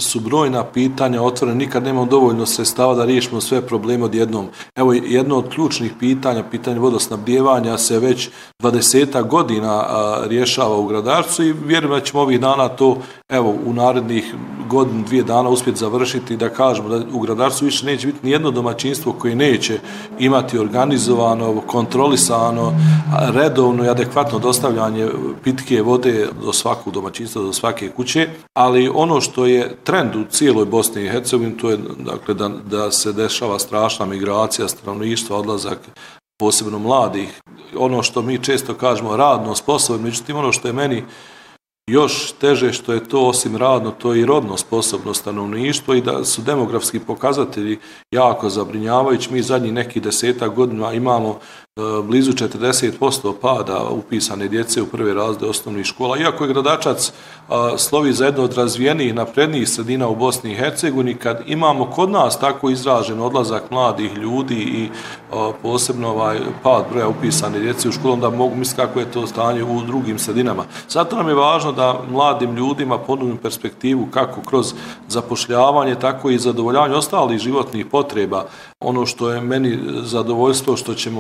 su brojna pitanja otvorena, nikad nemamo dovoljno sredstava da riješimo sve probleme odjednom. Evo, jedno od ključnih pitanja, pitanje vodosnabdijevanja se već 20 godina rješava u Gradarcu i vjerujem da ćemo ovih dana to, evo, u narednih godinu, 2 dana uspjeti završiti, da kažemo da u Gradarcu više neće biti nijedno domaćinstvo koje neće imati organizovano, kontrolisano, redovno i adekvatno dostavljanje pitke vode do svakog domaćinstva, do svake kuće, ali ono što je trend u cijeloj Bosni i Hercegovini, to je dakle, da se dešava strašna migracija stanovništva, odlazak posebno mladih. Ono što mi često kažemo radno sposobno, međutim ono što je meni još teže što je to osim radno, to je i rodno sposobno stanovništvo i da su demografski pokazatelji jako zabrinjavajući. Mi zadnjih nekih 10 godina imamo blizu 40% pada upisane djece u prve razrede osnovnih škola. Iako je Gradačac slovi za jedno od razvijenijih naprednijih sredina u Bosni i Hercegovini, kad imamo kod nas tako izražen odlazak mladih ljudi i posebno pad broja upisane djece u školu, onda mogu misliti kako je to stanje u drugim sredinama. Zato nam je važno da mladim ljudima ponudimo perspektivu kako kroz zapošljavanje, tako i zadovoljavanje ostalih životnih potreba. Ono što je meni zadovoljstvo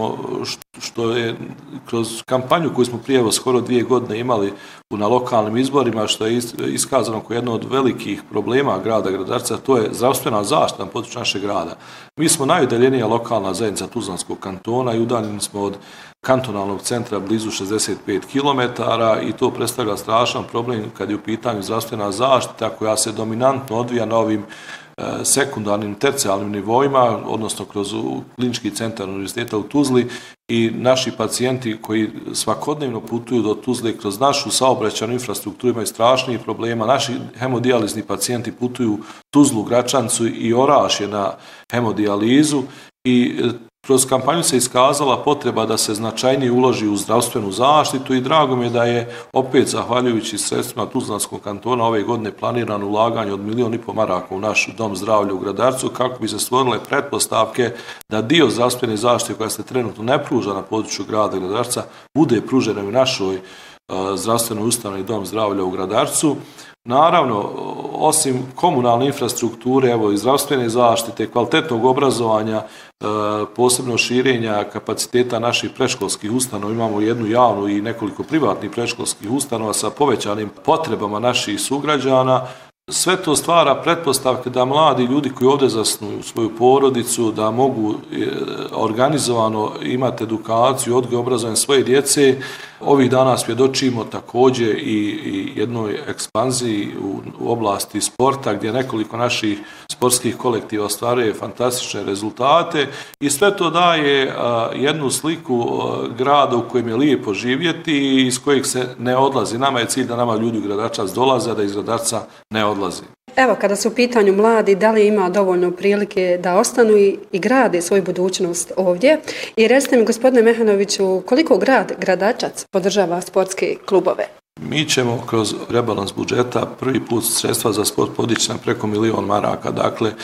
što je kroz kampanju koju smo prije skoro 2 godine imali na lokalnim izborima, što je iskazano kao jedno od velikih problema grada Gradarca, to je zdravstvena zaštita na području našeg grada. Mi smo najudaljenija lokalna zajednica Tuzlanskog kantona i udaljeni smo od kantonalnog centra blizu 65 km i to predstavlja strašan problem kad je u pitanju zdravstvena zaštita koja se dominantno odvija na ovim sekundarnim, tercijalnim nivoima, odnosno kroz klinički centar univerziteta u Tuzli i naši pacijenti koji svakodnevno putuju do Tuzle kroz našu saobraćajnu infrastrukturu imaju strašnih problema. Naši hemodijalizni pacijenti putuju Tuzlu, Gračancu i Orašje na hemodijalizu i kroz kampanju se iskazala potreba da se značajnije uloži u zdravstvenu zaštitu i drago mi je da je opet zahvaljujući sredstvima Tuzlanskog kantona ove godine planirano ulaganje od 1,5 milijuna maraka u naš dom zdravlja u Gradarcu kako bi se stvorile pretpostavke da dio zdravstvene zaštite koja se trenutno ne pruža na području grada Gradarca bude pružena u našoj zdravstvenoj ustanovi dom zdravlja u Gradarcu. Naravno, osim komunalne infrastrukture, evo i zdravstvene zaštite, kvalitetnog obrazovanja, posebno širenja kapaciteta naših predškolskih ustanova, imamo jednu javnu i nekoliko privatnih predškolskih ustanova sa povećanim potrebama naših sugrađana. Sve to stvara pretpostavke da mladi ljudi koji ovdje zasnuju svoju porodicu, da mogu organizovano imati edukaciju, odgoj, obrazovanje svoje djece. Ovih dana svjedočimo također i jednoj ekspanziji u oblasti sporta gdje nekoliko naših sportskih kolektiva ostvaruje fantastične rezultate i sve to daje jednu sliku grada u kojem je lijepo živjeti i iz kojeg se ne odlazi. Nama je cilj da nama ljudi u Gradačac dolaze, a da iz Gradarca ne odlazi. Evo, kada su u pitanju mladi, da li ima dovoljno prilike da ostanu i grade svoju budućnost ovdje? I recite mi, gospodine Mehanoviću, koliko grad Gradačac podržava sportske klubove? Mi ćemo kroz rebalans budžeta prvi put sredstva za sport podići na preko 1 milijun maraka. Dakle,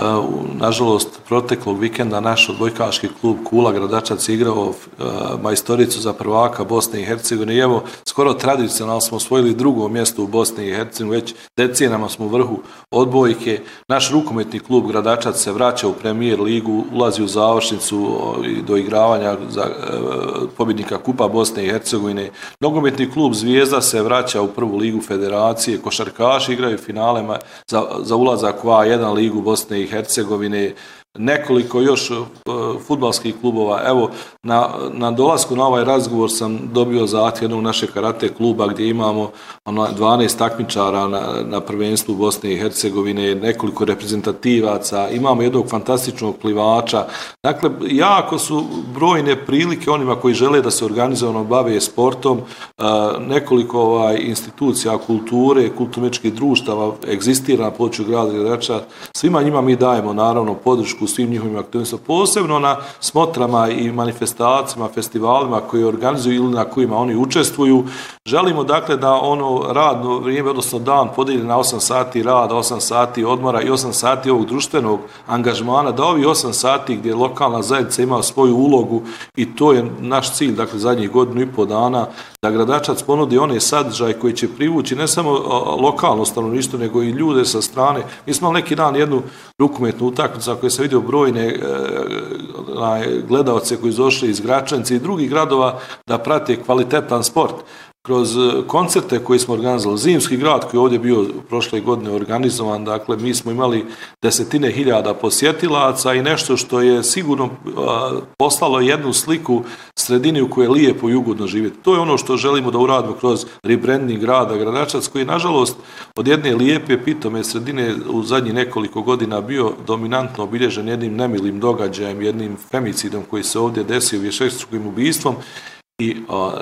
nažalost, proteklog vikenda naš odbojkaški klub Kula Gradačac igrao majstoricu za prvaka Bosne i Hercegovine i evo, skoro tradicionalno smo osvojili 2. mjesto u Bosni i Hercegovini, već decenijama smo u vrhu odbojke. Naš rukometni klub Gradačac se vraća u Premier ligu, ulazi u završnicu do igravanja za pobjednika Kupa Bosne i Hercegovine. Nogometni klub Zvijezda se vraća u 1. ligu federacije, košarkaši igraju finalema za ulazak u A1 ligu Bosne i Hercegovine, nekoliko još fudbalskih klubova. Evo, na dolasku na ovaj razgovor sam dobio zahtjev jednog našeg karate kluba gdje imamo 12 takmičara na prvenstvu Bosne i Hercegovine, nekoliko reprezentativaca, imamo jednog fantastičnog plivača. Dakle, jako su brojne prilike onima koji žele da se organizovano bave sportom, nekoliko institucija kulture, kulturno-umjetničkih društava egzistira na području grada Gradača. Svima njima mi dajemo naravno podršku svim njihovim aktivnostima, posebno na smotrama i manifestacijama, festivalima koje organizuju ili na kojima oni učestvuju. Želimo dakle da ono radno vrijeme, odnosno dan podijeli na 8 sati rada, 8 sati odmora i 8 sati ovog društvenog angažmana, da ovi 8 sati gdje lokalna zajednica ima svoju ulogu i to je naš cilj, dakle zadnjih godinu i pol dana, da Gradačac ponudi one sadržaje koji će privući ne samo lokalno stanovništvo, nego i ljude sa strane. Mi smo neki dan jednu rukometnu utakmicu koju sam vidio brojne gledalce koji su došli iz Gračanice i drugih gradova da prate kvalitetan sport. Kroz koncerte koje smo organizovali, Zimski grad koji je ovdje bio prošle godine organizovan, dakle mi smo imali desetine hiljada posjetilaca i nešto što je sigurno poslalo jednu sliku sredini u kojoj je lijepo i ugodno živjeti. To je ono što želimo da uradimo kroz rebranding grada Gradačac, koji je nažalost od jedne lijepe pitome sredine u zadnjih nekoliko godina bio dominantno obilježen jednim nemilim događajem, jednim femicidom koji se ovdje desio, višestrukim ubistvom i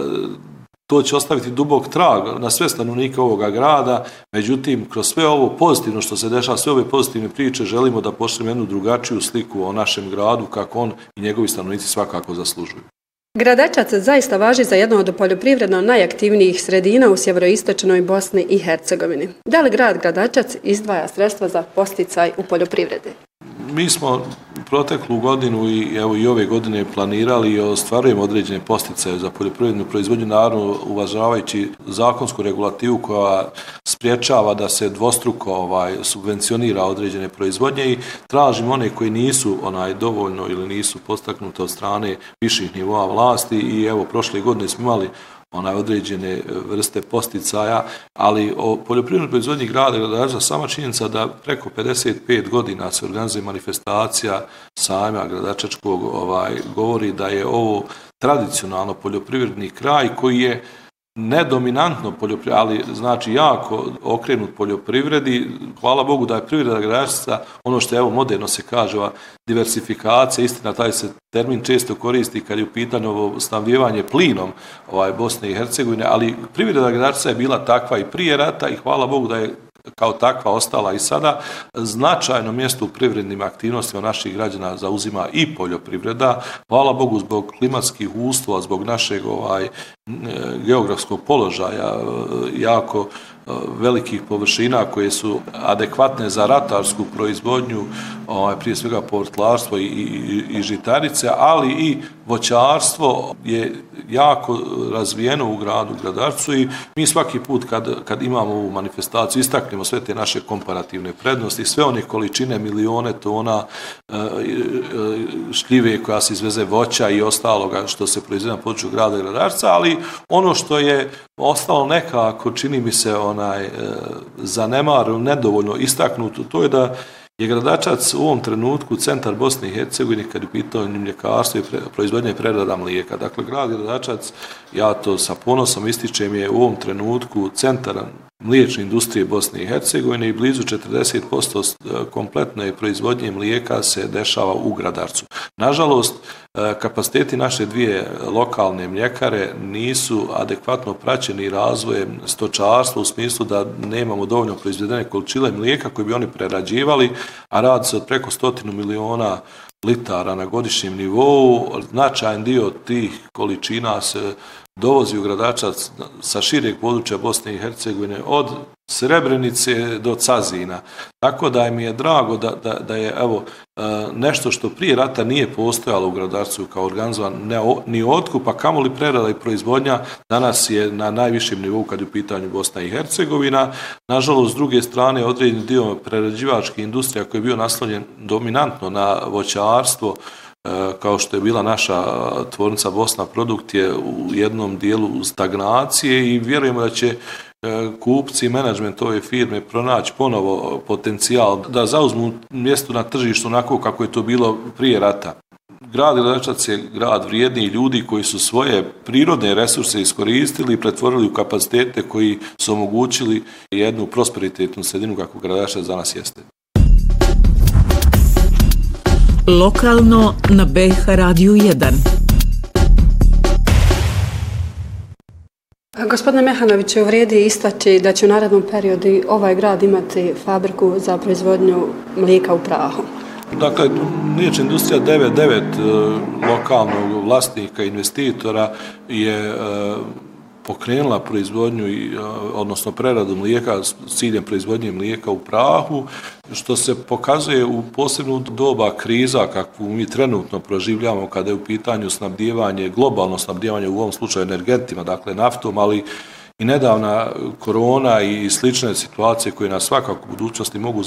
to će ostaviti dubok trag na sve stanovnike ovoga grada, međutim, kroz sve ovo pozitivno što se dešava, sve ove pozitivne priče, želimo da pošaljemo jednu drugačiju sliku o našem gradu, kako on i njegovi stanovnici svakako zaslužuju. Gradačac zaista važi za jednu od poljoprivredno najaktivnijih sredina u sjeveroistočnoj Bosni i Hercegovini. Da li grad Gradačac izdvaja sredstva za posticaj u poljoprivredi? Mi smo proteklu godinu i evo i ove godine planirali i ostvarujemo određene posticaje za poljoprivrednu proizvodnju, naravno uvažavajući zakonsku regulativu koja spriječava da se dvostruko subvencionira određene proizvodnje i tražimo one koji nisu dovoljno ili nisu postaknute od strane viših nivoa vlasti i evo prošle godine smo imali određene vrste posticaja, ali o poljoprivrednoj proizvodnji grada Gradačca sama činjenica da preko 55 godina se organizuje manifestacija sajma gradačačkog govori da je ovo tradicionalno poljoprivredni kraj koji je nedominantno ali znači jako okrenut poljoprivredi. Hvala Bogu da je privreda Gradačca ono što je moderno se kaže diversifikacija, istina taj se termin često koristi kad je u pitanju snabdijevanje plinom Bosne i Hercegovine, ali privreda Gradačca je bila takva i prije rata i hvala Bogu da je kao takva ostala i sada. Značajno mjesto u privrednim aktivnostima naših građana zauzima i poljoprivreda. Hvala Bogu zbog klimatskih uslova, zbog našeg geografskog položaja, jako velikih površina koje su adekvatne za ratarsku proizvodnju, prije svega povrtlarstvo i žitarice, ali i voćarstvo je jako razvijeno u gradu Gradačcu i mi svaki put kad imamo ovu manifestaciju istaknemo sve te naše komparativne prednosti, sve one količine, milione tona šljive koja se izveze, voća i ostaloga što se proizvede na području grada Gradačca, ali ono što je ostalo nekako, čini mi se, zanemareno, nedovoljno istaknuto, to je da je Gradačac u ovom trenutku centar Bosne i Hercegovine kad je pitanju mljekarstvo i proizvodnja i prerada mlijeka. Dakle, grad Gradačac, ja to sa ponosom ističem, je u ovom trenutku centar mliječne industrije Bosne i Hercegovine i blizu 40% kompletne proizvodnje mlijeka se dešava u Gradarcu. Nažalost, kapaciteti naše dvije lokalne mljekare nisu adekvatno praćeni razvojem stočarstva u smislu da nemamo dovoljno proizvedene količine mlijeka koje bi oni prerađivali, a radi se od preko 100 miliona litara na godišnjem nivou. Značajan dio tih količina se dovozi u Gradačac sa šireg područja Bosne i Hercegovine od Srebrenice do Cazina. Tako da mi je drago da je nešto što prije rata nije postojalo u Gradačcu kao organizovan ni otkup, a kamoli prerada i proizvodnja danas je na najvišem nivou kad je u pitanju Bosna i Hercegovina. Nažalost, s druge strane, određeni dio prerađivačke industrije koji je bio naslonjen dominantno na voćarstvo, kao što je bila naša tvornica Bosna Produkt, je u jednom dijelu stagnacije i vjerujemo da će kupci i menadžment ove firme pronaći ponovo potencijal da zauzmu mjesto na tržištu onako kako je to bilo prije rata. Grad Gradačac je grad vrijednih ljudi koji su svoje prirodne resurse iskoristili i pretvorili u kapacitete koji su omogućili jednu prosperitetnu sredinu kako Gradačac danas jeste. Lokalno na BH Radiju 1. Gospodine Mehanoviću, vrijedi istaći da će u narednom periodu ovaj grad imati fabriku za proizvodnju mlijeka u prahu. Dakle, mliječna industrija 9 lokalnog vlasnika, investitora je pokrenula proizvodnju, odnosno preradu mlijeka s ciljem proizvodnje mlijeka u prahu, što se pokazuje u posebno doba kriza kakvu mi trenutno proživljamo kada je u pitanju snabdijevanje, globalno snabdijevanje u ovom slučaju energentima, dakle naftom, ali i nedavna korona i slične situacije koje nas svakako u budućnosti mogu